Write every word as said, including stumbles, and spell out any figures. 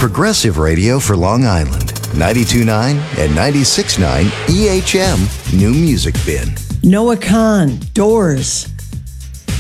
Progressive Radio for Long Island. ninety-two point nine and ninety-six point nine E H M New Music Bin. Noah Kahn, Doors.